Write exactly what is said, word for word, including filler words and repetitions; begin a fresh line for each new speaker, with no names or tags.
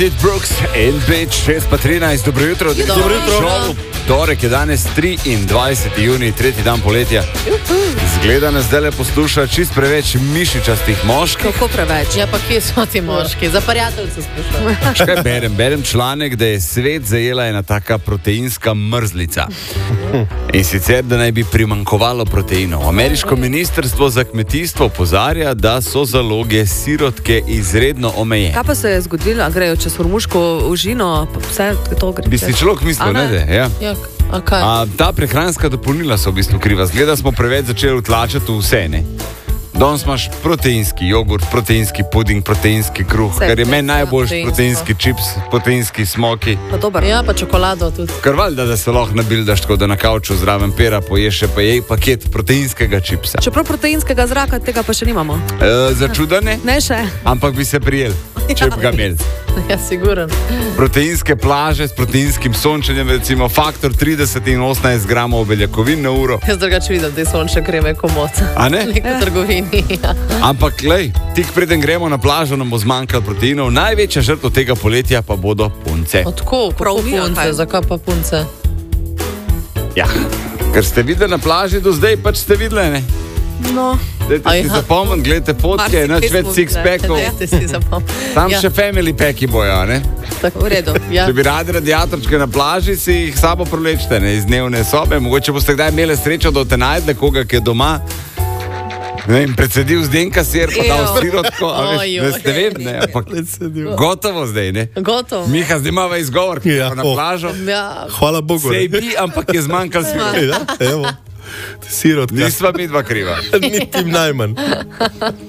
Sid Brooks in Bitch, šest pa trinajst, dobro jutro.
Dobro jutro.
Torek je danes triindvajseti junij, tretji dan poletja. Zgleda nas zdaj le posluša čist preveč mišičastih moških.
Kako preveč? Ja, pa kje so ti moški? Za prijateljce sprašujem.
Škaj berem? Berem članek, da je svet zajela ena taka proteinska mrzlica. In sicer, da naj bi primankovalo proteinov. Ameriško ministrstvo za kmetijstvo opozarja, da so zaloge sirotke izredno omejene.
Kaj pa se je zgodilo? Grejo čez hormuško užino, pa vse to gre.
Bi si človek mislil, ne? ne? Ja.
Ja, a kaj?
A, ta prehranska dopolnila so v bistvu kriva. Zgleda, smo preveč začeli utlačati vse, ne? Danes imaš proteinski jogurt, proteinski puding, proteinski kruh,
Vse,
kar je meni najboljš,
proteinsko.
proteinski čips, proteinski smoki.
Pa dober.
Ja, pa čokolado tudi.
Kar valjda, da se lahko nabildaš tako, da na kavču zraven pera poješ še pa jej paket proteinskega čipsa.
Čeprav proteinskega zraka tega pa še nimamo.
E, za čuda ne,
Ne še?
ampak bi se prijel, če bi ga imeli.
Ja, siguren.
Proteinske plaže s proteinskim sončenjem, recimo faktor trideset in osemnajst gramov beljakovin na uro.
Jaz drugače vidim te sončne kreme komot.
A ne?
Nek v trgovini. Ja.
Ampak, glej, tik preden gremo na plažo, nam bo zmanjkalo proteinov. Največja žrtev tega poletja pa bodo punce.
Odko?
Prav
Kako
mi, a
punce?
kaj?
Zakaj pa punce?
Ja, ker ste videli na plaži do zdaj, pač ste videli, ne?
No,
Dajte
A
si
ja.
zapomniti, gledajte fotke,
Marsikaj
nač več
smo
six-packov.
Ja, te si zapomnim.
Tam
Ja,
še family packi bojo, ne?
tako.
v redu.
Ja.
Če bi radi radiatorčke na plaži, si jih sabo prolečete, ne, iz dnevne sobe. Mogoče boste kdaj imeli srečo, da boste najdli koga, ki je doma. Ne, in predsedil zdenka sir, pa dal
Ejo.
sirotko, a veš,
Ojoj.
ne ste vedni, ne, ampak gotovo zdaj, ne.
Gotovo.
Miha, zdaj imava izgovor, ki je
Ja,
na
oh.
plažo.
Ja.
Hvala Bogu.
Sej bi, ampak je zmanjkal sir.
Ja, evo. Sirotka.
Nisva mi dva kriva.
Niti najmanj.